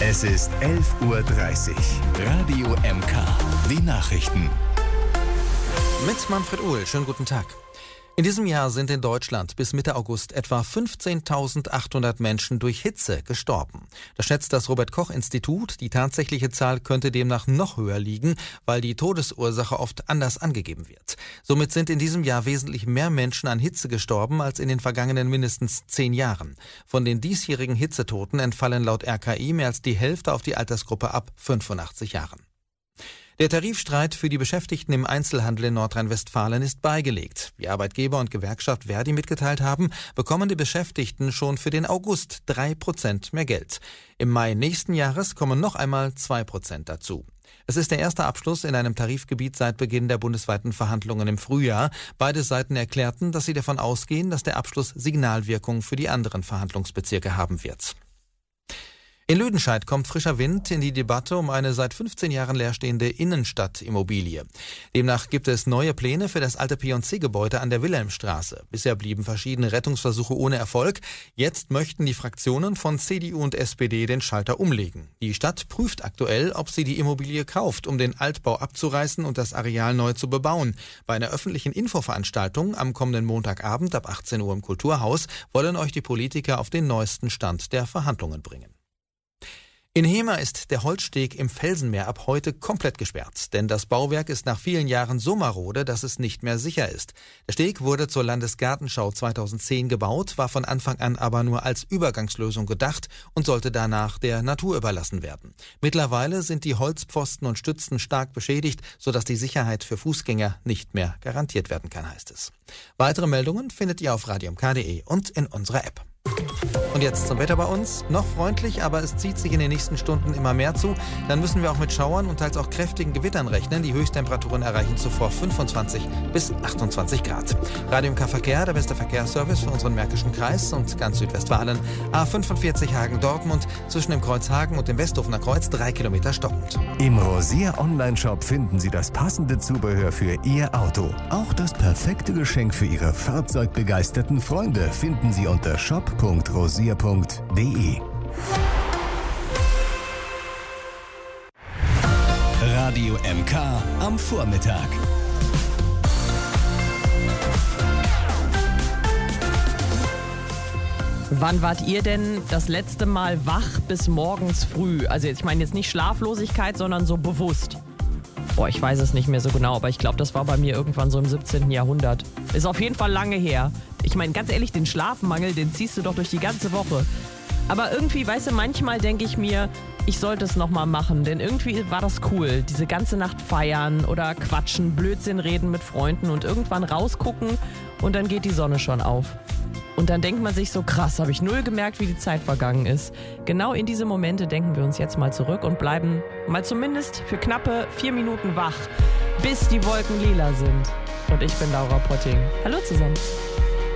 Es ist 11:30 Uhr. Radio MK. Die Nachrichten. Mit Manfred Uhl. Schönen guten Tag. In diesem Jahr sind in Deutschland bis Mitte August etwa 15.800 Menschen durch Hitze gestorben. Das schätzt das Robert-Koch-Institut. Die tatsächliche Zahl könnte demnach noch höher liegen, weil die Todesursache oft anders angegeben wird. Somit sind in diesem Jahr wesentlich mehr Menschen an Hitze gestorben als in den vergangenen mindestens 10 Jahren. Von den diesjährigen Hitzetoten entfallen laut RKI mehr als die Hälfte auf die Altersgruppe ab 85 Jahren. Der Tarifstreit für die Beschäftigten im Einzelhandel in Nordrhein-Westfalen ist beigelegt. Wie Arbeitgeber und Gewerkschaft Verdi mitgeteilt haben, bekommen die Beschäftigten schon für den August 3% mehr Geld. Im Mai nächsten Jahres kommen noch einmal 2% dazu. Es ist der erste Abschluss in einem Tarifgebiet seit Beginn der bundesweiten Verhandlungen im Frühjahr. Beide Seiten erklärten, dass sie davon ausgehen, dass der Abschluss Signalwirkung für die anderen Verhandlungsbezirke haben wird. In Lüdenscheid kommt frischer Wind in die Debatte um eine seit 15 Jahren leerstehende Innenstadtimmobilie. Demnach gibt es neue Pläne für das alte P&C-Gebäude an der Wilhelmstraße. Bisher blieben verschiedene Rettungsversuche ohne Erfolg. Jetzt möchten die Fraktionen von CDU und SPD den Schalter umlegen. Die Stadt prüft aktuell, ob sie die Immobilie kauft, um den Altbau abzureißen und das Areal neu zu bebauen. Bei einer öffentlichen Infoveranstaltung am kommenden Montagabend ab 18 Uhr im Kulturhaus wollen euch die Politiker auf den neuesten Stand der Verhandlungen bringen. In Hemer ist der Holzsteg im Felsenmeer ab heute komplett gesperrt, denn das Bauwerk ist nach vielen Jahren so marode, dass es nicht mehr sicher ist. Der Steg wurde zur Landesgartenschau 2010 gebaut, war von Anfang an aber nur als Übergangslösung gedacht und sollte danach der Natur überlassen werden. Mittlerweile sind die Holzpfosten und Stützen stark beschädigt, sodass die Sicherheit für Fußgänger nicht mehr garantiert werden kann, heißt es. Weitere Meldungen findet ihr auf radiomk.de und in unserer App. Und jetzt zum Wetter bei uns. Noch freundlich, aber es zieht sich in den nächsten Stunden immer mehr zu. Dann müssen wir auch mit Schauern und teils auch kräftigen Gewittern rechnen. Die Höchsttemperaturen erreichen zuvor 25 bis 28 Grad. Radio MK Verkehr, der beste Verkehrsservice für unseren Märkischen Kreis und ganz Südwestfalen. A45 Hagen-Dortmund zwischen dem Kreuz Hagen und dem Westhofener Kreuz 3 Kilometer stockend. Im Rosier Online-Shop finden Sie das passende Zubehör für Ihr Auto. Auch das perfekte Geschenk für Ihre fahrzeugbegeisterten Freunde finden Sie unter shop.rosier.de. Radio MK am Vormittag. Wann wart ihr denn das letzte Mal wach bis morgens früh? Also ich meine jetzt nicht Schlaflosigkeit, sondern so bewusst. Ich weiß es nicht mehr so genau, aber ich glaube, das war bei mir irgendwann so im 17. Jahrhundert. Ist auf jeden Fall lange her. Ich meine, ganz ehrlich, den Schlafmangel, den ziehst du doch durch die ganze Woche. Aber irgendwie, weißt du, manchmal denke ich mir, ich sollte es nochmal machen, denn irgendwie war das cool. Diese ganze Nacht feiern oder quatschen, Blödsinn reden mit Freunden und irgendwann rausgucken und dann geht die Sonne schon auf. Und dann denkt man sich so, krass, habe ich null gemerkt, wie die Zeit vergangen ist. Genau in diese Momente denken wir uns jetzt mal zurück und bleiben mal zumindest für knappe 4 Minuten wach, bis die Wolken lila sind. Und ich bin Laura Potting. Hallo zusammen.